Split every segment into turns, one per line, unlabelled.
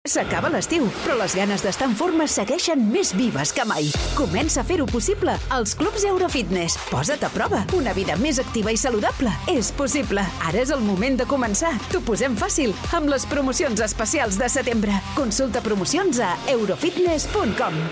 S'acaba l'estiu, però les ganes d'estar en forma segueixen més vives que mai. Comença a fer-ho possible als clubs Eurofitness. Posa't a prova. Una vida més activa i saludable és possible. Ara és el moment de començar. T'ho posem fàcil amb les promocions especials de setembre. Consulta promocions a eurofitness.com.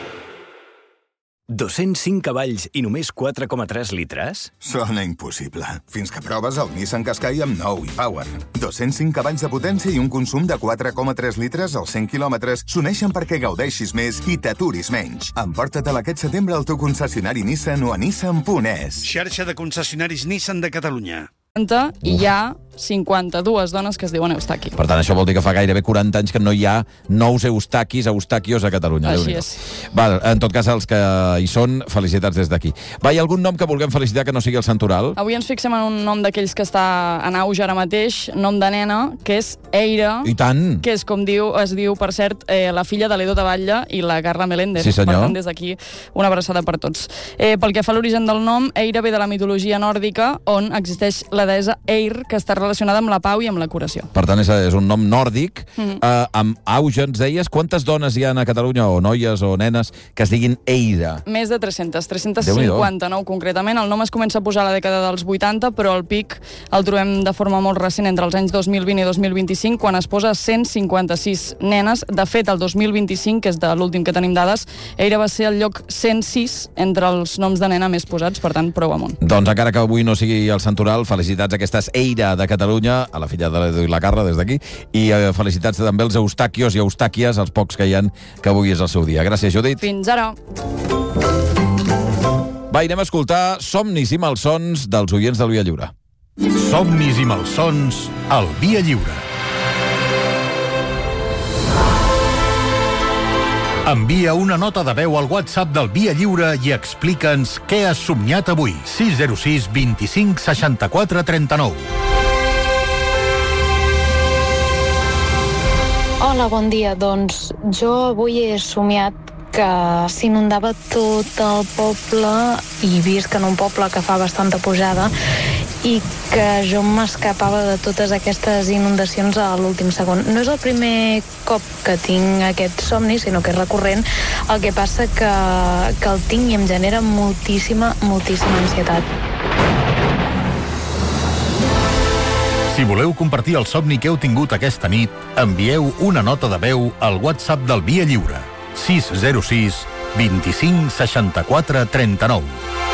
205 cavalls i només 4,3 litres?
Sona impossible. Fins que proves el Nissan Qashqai amb nou e-Power. 205 cavalls de potència i un consum de 4,3 litres als 100 quilòmetres s'uneixen perquè gaudeixis més i t'aturis menys. Emporta-te'l aquest setembre al teu concessionari Nissan o a nissan.es.
Xarxa de concessionaris Nissan de Catalunya.
I hi ha 52 dones que es diuen Eustaqui.
Per tant, això vol dir que fa gairebé 40 anys que no hi ha nous Eustaquios a Catalunya.
Així és.
Val, en tot cas, els que hi són, felicitats des d'aquí. Va, hi ha algun nom que vulguem felicitar que no sigui el Santoral?
Avui ens fixem en un nom d'aquells que està en auge ara mateix, nom de nena, que és Eira.
I tant!
Que és, com es diu, per cert, la filla de l'Edo de Batlle i la Carla Meléndez.
Sí, senyor.
Per tant, des d'aquí, una abraçada per tots. Pel que fa a l'origen del nom, Eira ve de la mitologia nòrdica, on existeix la deessa Eir, que està relacionada amb la pau i amb la curació.
Per tant, és un nom nòrdic. Amb auge, ens deies, quantes dones hi ha a Catalunya, o noies o nenes, que es diguin Eira?
Més de 359 concretament. El nom es comença a posar a la dècada dels 80, però el pic el trobem de forma molt recent entre els anys 2020 i 2025, quan es posa 156 nenes. De fet, el 2025, que és de l'últim que tenim dades, Eira va ser el lloc 106 entre els noms de nena més posats, per tant, prou amunt.
Doncs encara que avui no sigui el Santoral, felicitats a aquestes Eira de Catalunya, a la filla de l'Edo i la Carla des d'aquí, i felicitats també als Eustaquios i Eustàquies, els pocs que hi ha, que avui és el seu dia. Gràcies, Judit.
Fins ara.
Va, anem a escoltar somnis i malsons dels oients del Via Lliure.
Somnis i malsons al Via Lliure. Envia una nota de veu al WhatsApp del Via Lliure i explica'ns què has somniat avui. 606 25 64 39.
Hola, bon dia. Doncs jo avui he somiat que s'inundava tot el poble i visc en un poble que fa bastanta pujada i que jo m'escapava de totes aquestes inundacions a l'últim segon. No és el primer cop que tinc aquest somni, sinó que és recurrent. El que passa que el tinc i em genera moltíssima ansietat.
Si voleu compartir el somni que heu tingut aquesta nit, envieu una nota de veu al WhatsApp del Via Lliure. 606 25 64 39.